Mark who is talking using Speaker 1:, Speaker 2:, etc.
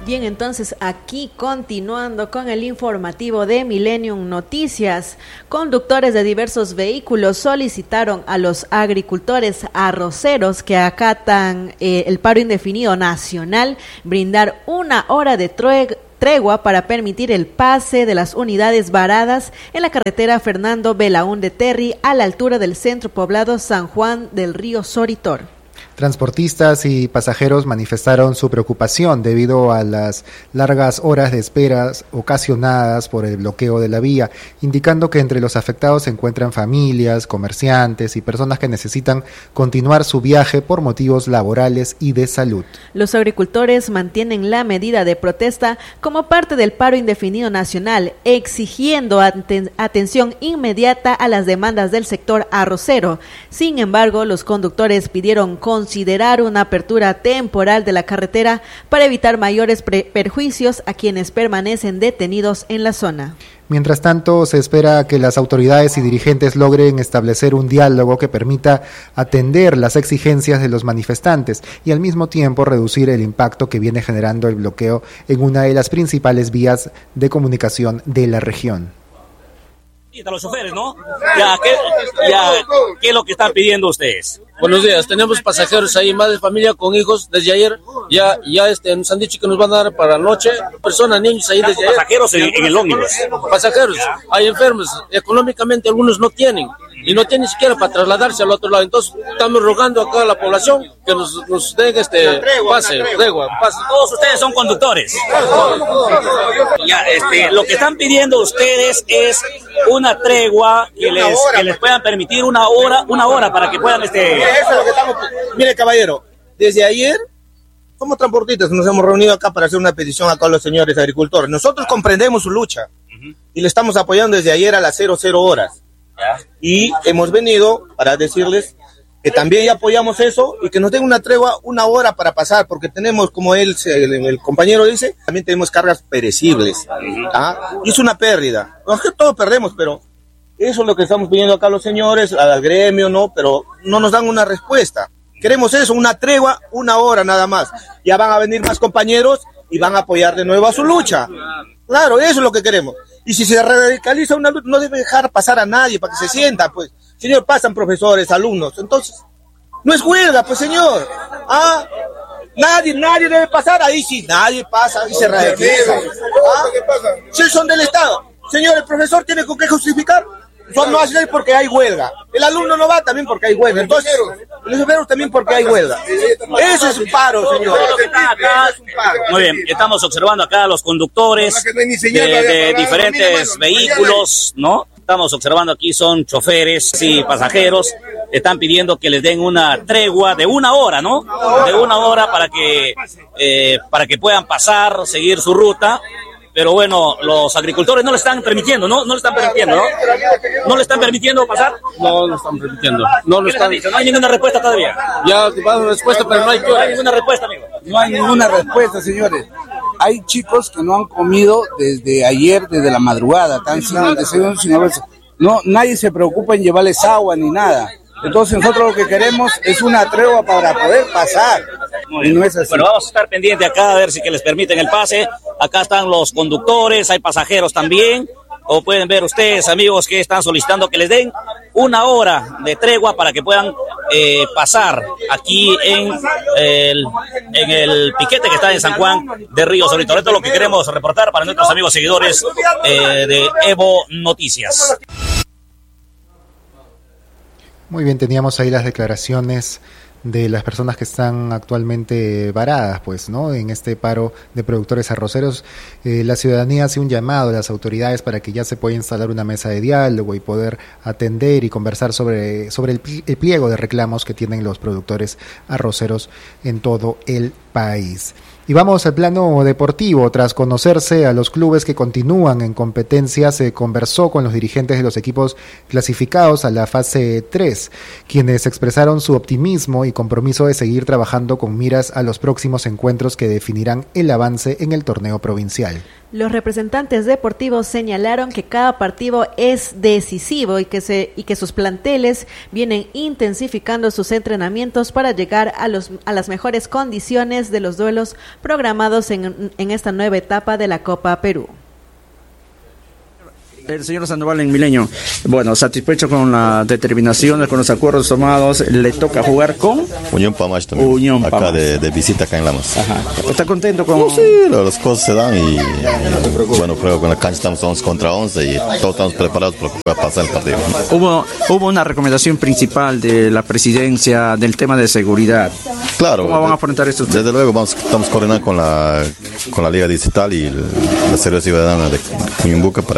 Speaker 1: Bien, entonces aquí continuando con el informativo de Millennium Noticias, conductores de diversos vehículos solicitaron a los agricultores arroceros que acatan el paro indefinido nacional brindar 1 hora de tregua para permitir el pase de las unidades varadas en la carretera Fernando Belaúnde Terry a la altura del centro poblado San Juan del Río Soritor.
Speaker 2: Transportistas y pasajeros manifestaron su preocupación debido a las largas horas de espera ocasionadas por el bloqueo de la vía, indicando que entre los afectados se encuentran familias, comerciantes y personas que necesitan continuar su viaje por motivos laborales y de salud.
Speaker 1: Los agricultores mantienen la medida de protesta como parte del paro indefinido nacional, exigiendo atención inmediata a las demandas del sector arrocero. Sin embargo, los conductores pidieron considerar una apertura temporal de la carretera para evitar mayores perjuicios a quienes permanecen detenidos en la zona.
Speaker 2: Mientras tanto, se espera que las autoridades y dirigentes logren establecer un diálogo que permita atender las exigencias de los manifestantes y al mismo tiempo reducir el impacto que viene generando el bloqueo en una de las principales vías de comunicación de la región.
Speaker 3: A los choferes, ¿no? ¿Qué es lo que están pidiendo ustedes?
Speaker 4: Buenos días, tenemos pasajeros ahí, madre, familia con hijos, desde ayer ya nos han dicho que nos van a dar para la noche, personas, niños ahí desde ayer.
Speaker 3: ¿Pasajeros en el ómnibus?
Speaker 4: Pasajeros, hay enfermos, económicamente algunos no tienen, y no tienen ni siquiera para trasladarse al otro lado, entonces estamos rogando a toda la población que nos den tregua.
Speaker 3: Todos ustedes son conductores. Lo que están pidiendo ustedes es una tregua que les puedan permitir una hora para que puedan
Speaker 5: Eso es lo que estamos. Mire, caballero, desde ayer somos transportistas, nos hemos reunido acá para hacer una petición a todos los señores agricultores. Nosotros comprendemos su lucha y le estamos apoyando desde ayer a las 00 horas. Y hemos venido para decirles que también ya apoyamos eso y que nos den una tregua 1 hora para pasar, porque tenemos, como el compañero dice, también tenemos cargas perecibles. Y es una pérdida. No es que todos perdemos, pero eso es lo que estamos pidiendo acá a los señores, al gremio, ¿no? Pero no nos dan una respuesta. Queremos eso, una tregua, 1 hora nada más. Ya van a venir más compañeros y van a apoyar de nuevo a su lucha. Claro, eso es lo que queremos. Y si se radicaliza una lucha, no debe dejar pasar a nadie para que se sienta, pues. Señor, pasan profesores, alumnos. Entonces, no es huelga, pues, señor. Nadie debe pasar. Ahí sí, nadie pasa y se radicaliza. Si son del Estado. Señor, el profesor tiene con qué justificar. No hace porque hay huelga. El alumno no va también porque hay huelga. Entonces, los obreros también porque hay huelga. Eso es un paro, señor.
Speaker 3: Muy bien, estamos observando acá a los conductores de diferentes vehículos, ¿no? Estamos observando aquí son choferes y pasajeros. Están pidiendo que les den una tregua de 1 hora, ¿no? De 1 hora para que puedan pasar, seguir su ruta. Pero bueno, los agricultores no le están permitiendo, ¿no? No le están permitiendo, ¿no? ¿No le están permitiendo pasar?
Speaker 4: No lo están permitiendo.
Speaker 3: No hay ninguna respuesta todavía.
Speaker 4: Ya va una respuesta, pero no hay
Speaker 3: ninguna respuesta, amigo.
Speaker 6: No hay ninguna respuesta, señores. Hay chicos que no han comido desde ayer, desde la madrugada, están sin desayuno, sin almuerzo. No, nadie se preocupa en llevarles agua ni nada. Entonces nosotros lo que queremos es una tregua para poder pasar. Y no es así.
Speaker 3: Bueno, vamos a estar pendientes acá a ver si que les permiten el pase. Acá están los conductores, hay pasajeros también. O pueden ver ustedes, amigos, que están solicitando que les den 1 hora de tregua para que puedan pasar aquí en el piquete que está en San Juan de Río Soritor. Esto es lo que queremos reportar para nuestros amigos seguidores de Evo Noticias.
Speaker 2: Muy bien, teníamos ahí las declaraciones de las personas que están actualmente varadas, pues, ¿no? En este paro de productores arroceros. La ciudadanía hace un llamado a las autoridades para que ya se pueda instalar una mesa de diálogo y poder atender y conversar sobre el pliego de reclamos que tienen los productores arroceros en todo el país. Y vamos al plano deportivo. Tras conocerse a los clubes que continúan en competencia, se conversó con los dirigentes de los equipos clasificados a la fase 3, quienes expresaron su optimismo y compromiso de seguir trabajando con miras a los próximos encuentros que definirán el avance en el torneo provincial.
Speaker 1: Los representantes deportivos señalaron que cada partido es decisivo y que sus planteles vienen intensificando sus entrenamientos para llegar a las mejores condiciones de los duelos programados en esta nueva etapa de la Copa Perú.
Speaker 7: El señor Sandoval en Milenio, bueno, satisfecho con la determinación, con los acuerdos tomados, le toca jugar con
Speaker 8: Unión Pamash también,
Speaker 7: Unión
Speaker 8: acá
Speaker 7: Pamash.
Speaker 8: de visita acá en Lamas.
Speaker 7: Ajá. ¿Está contento con...?
Speaker 8: No, sí, las cosas se dan y bueno, creo que con la cancha estamos 11 contra 11 y todos estamos preparados para pasar el partido.
Speaker 7: Hubo una recomendación principal de la presidencia del tema de seguridad.
Speaker 8: Claro.
Speaker 7: ¿Cómo van a afrontar esto?
Speaker 8: Desde luego estamos coordinando con la Liga Digital y la Seguridad Ciudadana de Cuyumbuca para